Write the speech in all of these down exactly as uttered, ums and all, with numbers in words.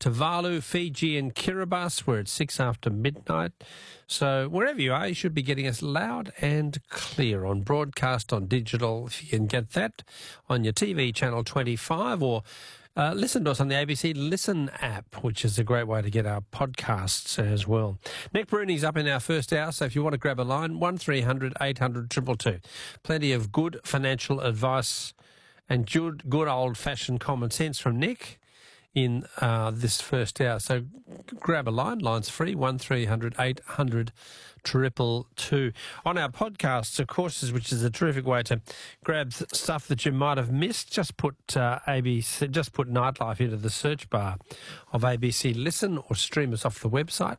Tuvalu, Fiji and Kiribati. We're at six after midnight. So wherever you are, you should be getting us loud and clear on broadcast, on digital, if you can get that, on your T V channel twenty-five, or Uh, listen to us on the A B C Listen app, which is a great way to get our podcasts as well. Nick Bruning's up in our first hour, so if you want to grab a line, one three hundred eight hundred two two two. Plenty of good financial advice and good, good old-fashioned common sense from Nick in uh, this first hour. So grab a line. Line's free, one three hundred eight hundred two two two. On our podcasts, of course, which is a terrific way to grab stuff that you might have missed, just put uh, A B C, just put Nightlife into the search bar of A B C Listen, or stream us off the website,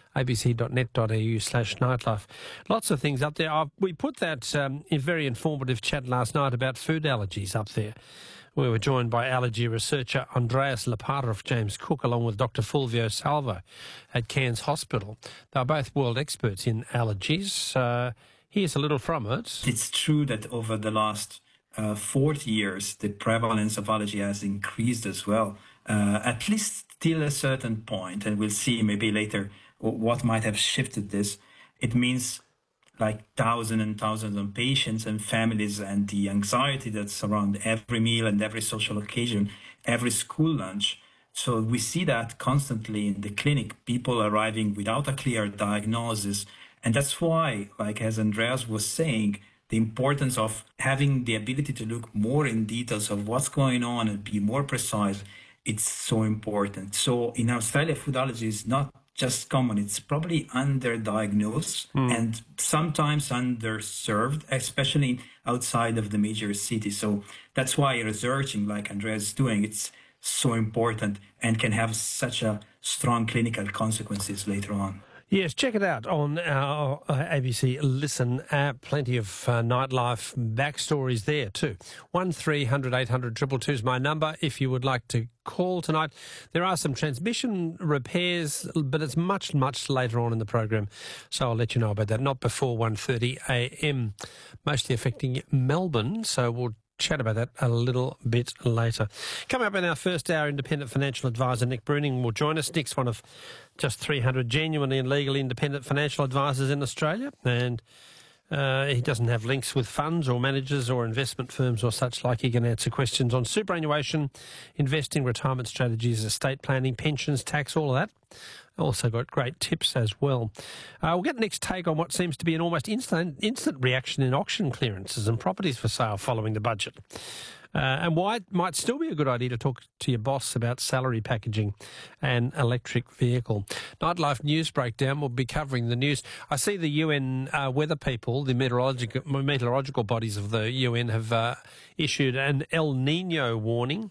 abc.net.au slash nightlife. Lots of things up there. I've, we put that um, in very informative chat last night about food allergies up there. We were joined by allergy researcher Andreas Lapata of James Cook, along with Doctor Fulvio Salvo at Cairns Hospital. They're both world experts in allergies. Uh, here's a little from it. It's true that over the last uh, forty years, the prevalence of allergy has increased as well, uh, at least till a certain point, and we'll see maybe later what might have shifted this. It means like thousands and thousands of patients and families, and the anxiety that's around every meal and every social occasion, every school lunch. So we see that constantly in the clinic, people arriving without a clear diagnosis. And that's why, like as Andreas was saying, the importance of having the ability to look more in details of what's going on and be more precise, it's so important. So in Australia, food allergy is not just common, it's probably underdiagnosed mm. and sometimes underserved, especially outside of the major cities. So that's why researching, like Andreas is doing, it's so important and can have such a strong clinical consequences later on. Yes, check it out on our A B C Listen app. Plenty of uh, nightlife backstories there too. one three hundred eight hundred two two two is my number if you would like to call tonight. There are some transmission repairs, but it's much, much later on in the program, so I'll let you know about that. Not before one thirty a m, mostly affecting Melbourne, so we'll chat about that a little bit later. Coming up in our first hour, independent financial advisor Nick Bruning will join us. Nick's one of just three hundred genuinely and legally independent financial advisors in Australia, and uh, he doesn't have links with funds or managers or investment firms or such like. He can answer questions on superannuation, investing, retirement strategies, estate planning, pensions, tax, all of that. Also got great tips as well. Uh, we'll get Nick's take on what seems to be an almost instant instant reaction in auction clearances and properties for sale following the budget. Uh, and why it might still be a good idea to talk to your boss about salary packaging and electric vehicle. Nightlife News Breakdown will be covering the news. I see the U N uh, weather people, the meteorological, meteorological bodies of the U N have uh, issued an El Nino warning,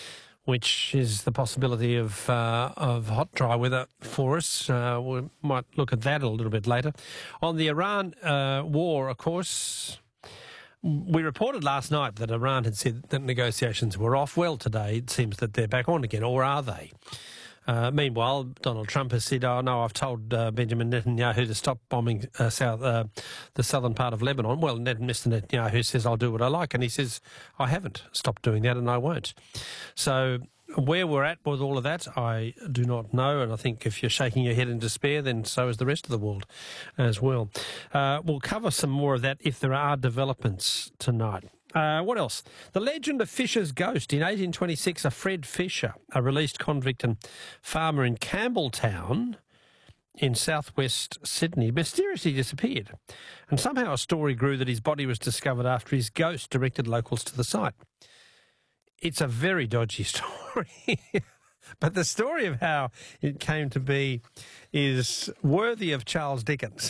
which is the possibility of uh, of hot, dry weather for us. Uh, we might look at that a little bit later. On the Iran uh, war, of course, we reported last night that Iran had said that negotiations were off. Well, today it seems that they're back on again, or are they? Uh, meanwhile, Donald Trump has said, oh, no, I've told uh, Benjamin Netanyahu to stop bombing uh, south, uh, the southern part of Lebanon. Well, Mister Netanyahu says, I'll do what I like. And he says, I haven't stopped doing that and I won't. So where we're at with all of that, I do not know. And I think if you're shaking your head in despair, then so is the rest of the world as well. Uh, we'll cover some more of that if there are developments tonight. Uh, what else? The legend of Fisher's ghost. In eighteen twenty-six, a Fred Fisher, a released convict and farmer in Campbelltown in southwest Sydney, mysteriously disappeared. And somehow a story grew that his body was discovered after his ghost directed locals to the site. It's a very dodgy story. But the story of how it came to be is worthy of Charles Dickens.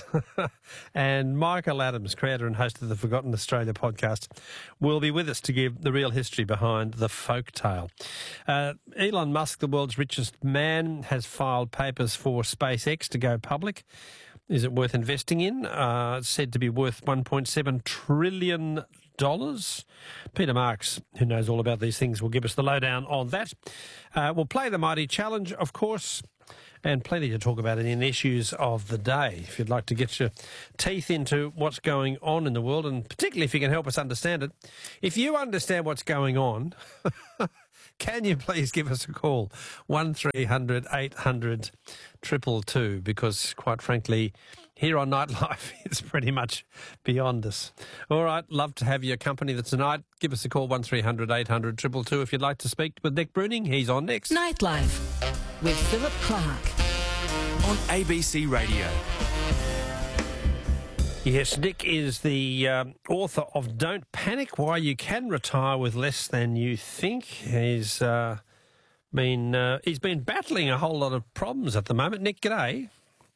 And Michael Adams, creator and host of the Forgotten Australia podcast, will be with us to give the real history behind the folk tale. Uh, Elon Musk, the world's richest man, has filed papers for SpaceX to go public. Is it worth investing in? Uh, it's said to be worth one point seven trillion dollars. Peter Marks, who knows all about these things, will give us the lowdown on that. Uh, we'll play the Mighty Challenge, of course, and plenty to talk about in issues of the day. If you'd like to get your teeth into what's going on in the world, and particularly if you can help us understand it. If you understand what's going on, can you please give us a call? one three hundred eight hundred two two two, because quite frankly, here on Nightlife, it's pretty much beyond us. All right, love to have your company tonight. Give us a call, one three hundred eight hundred two two two, if you'd like to speak with Nick Bruning. He's on next. Nightlife with Philip Clark on A B C Radio. Yes, Nick is the um, author of Don't Panic, Why You Can Retire with Less Than You Think. He's uh, been uh, he's been battling a whole lot of problems at the moment. Nick, g'day.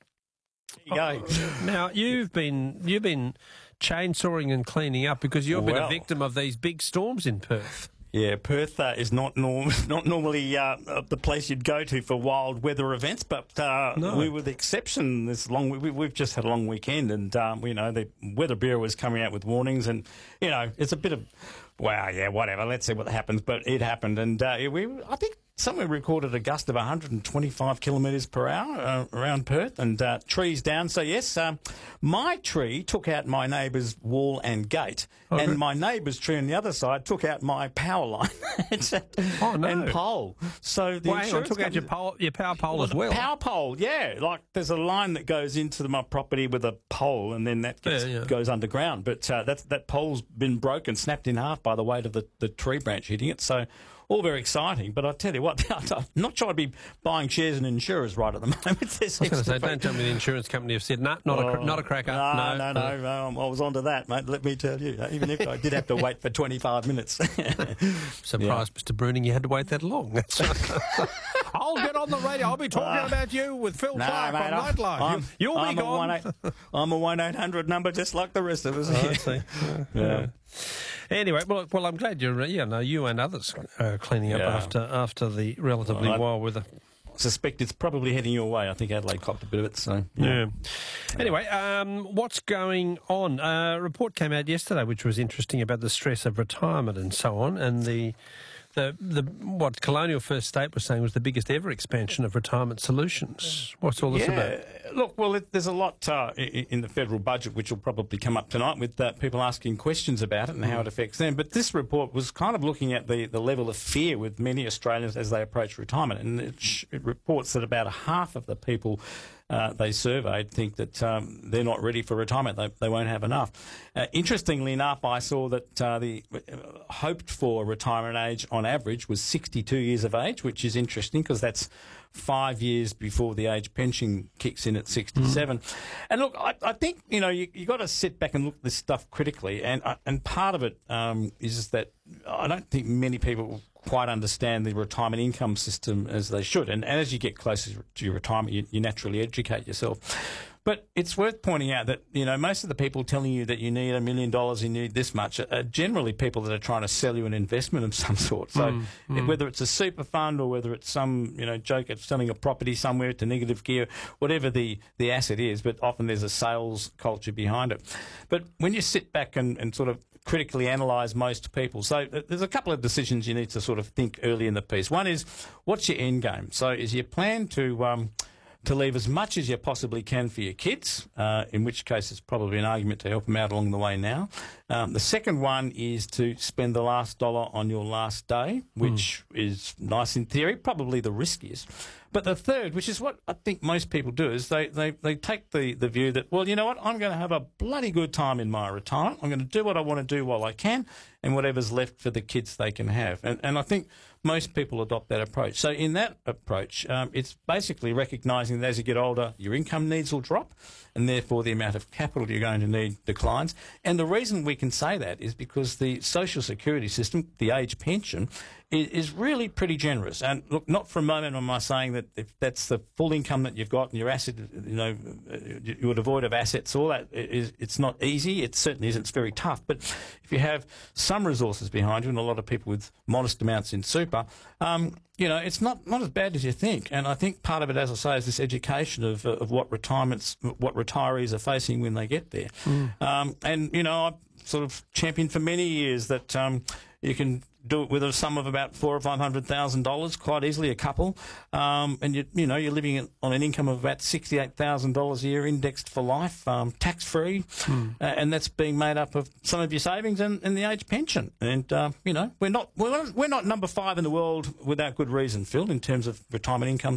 There you go. Now, you've been you've been chainsawing and cleaning up because you've been Well. a victim of these big storms in Perth. Yeah, Perth uh, is not norm- not normally uh, the place you'd go to for wild weather events, but uh, No. we were the exception. This long, we, we've just had a long weekend, and um, you know the Weather Bureau was coming out with warnings, and you know it's a bit of, wow, yeah, whatever. Let's see what happens, but it happened, and uh, we, I think. Somewhere recorded a gust of one hundred twenty-five kilometres per hour uh, around Perth, and uh, trees down. So yes, um, my tree took out my neighbour's wall and gate, Oh, and good. my neighbour's tree on the other side took out my power line It's a- Oh, no. and pole. So the Well, hang on, insurance took out your, company- pole, your power pole well, as the well. Power pole, yeah. Like there's a line that goes into the, my property with a pole, and then that gets, Yeah, yeah. goes underground. But uh, that that pole's been broken, snapped in half by the weight of the, the tree branch hitting it. So all very exciting. But I tell you what, I'm not trying to be buying shares in insurers right at the moment. I was going to say, don't tell me the insurance company have said, nah, not, a, cr- not a cracker. No, No, no, no. no, um, I was onto that, mate. Let me tell you. Even if I did have to wait for twenty-five minutes. Surprised, Mister Bruning, you had to wait that long. That's I'll get on the radio. I'll be talking about you with Phil No, Clark mate, on I- Nightlife. I'm, You, you'll I'm be a gone. one eight, I'm a one eight hundred number just like the rest of us. I see. Yeah. Anyway, well, well, I'm glad you're, yeah, no, you and others are cleaning up Yeah. after after the relatively Well, I- wild weather. Suspect it's probably heading your way. I think Adelaide copped a bit of it. So Yeah. Anyway, um, what's going on? Uh, a report came out yesterday, which was interesting, about the stress of retirement and so on, and the the the what Colonial First State was saying was the biggest ever expansion of retirement solutions. What's all this yeah. about? Look, well, it, there's a lot uh, in, in the federal budget which will probably come up tonight with uh, people asking questions about it and how it affects them. But this report was kind of looking at the, the level of fear with many Australians as they approach retirement, and it, sh- it reports that about half of the people Uh, they surveyed think that um, they're not ready for retirement. They, they won't have enough. Uh, interestingly enough, I saw that uh, the uh, hoped for retirement age on average was sixty-two years of age, which is interesting because that's five years before the age pension kicks in at sixty-seven. Mm. And look, I, I think, you know, you, you got to sit back and look at this stuff critically. And, uh, and part of it um, is that I don't think many people quite understand the retirement income system as they should. And as you get closer to your retirement, you, you naturally educate yourself. But it's worth pointing out that, you know, most of the people telling you that you need a million dollars, you need this much, are generally people that are trying to sell you an investment of some sort. So Mm, mm. whether it's a super fund or whether it's some, you know, joke at selling a property somewhere to negative gear, whatever the, the asset is, but often there's a sales culture behind it. But when you sit back and, and sort of critically analyse most people. So there's a couple of decisions you need to sort of think early in the piece. One is, what's your end game? So is your plan to um, to leave as much as you possibly can for your kids, uh, in which case it's probably an argument to help them out along the way now. Um, the second one is to spend the last dollar on your last day, which mm. is nice in theory, probably the riskiest. But the third, which is what I think most people do, is they, they, they take the, the view that, well, you know what, I'm going to have a bloody good time in my retirement. I'm going to do what I want to do while I can, and whatever's left for the kids they can have. And, and I think most people adopt that approach. So in that approach, um, it's basically recognising that as you get older, your income needs will drop, and therefore the amount of capital you're going to need declines. And the reason we can say that is because the social security system, the age pension, is, is really pretty generous. And look, not for a moment am I saying that if that's the full income that you've got and your asset, you know, you're devoid of assets, all that is, it's not easy. It certainly isn't. It's very tough. But if you have some resources behind you, and a lot of people with modest amounts in super, um, you know, it's not, not as bad as you think. And I think part of it, as I say, is this education of, of what retirements, what retirees are facing when they get there. Mm. Um, and, you know, I've sort of championed for many years that um, you can do it with a sum of about four or five hundred thousand dollars, quite easily, a couple, um, and you you know you're living on an income of about sixty-eight thousand dollars a year, indexed for life, um, tax free, mm. uh, and that's being made up of some of your savings and, and the age pension. And uh, you know we're not we're, we're not number five in the world without good reason, Phil, in terms of retirement income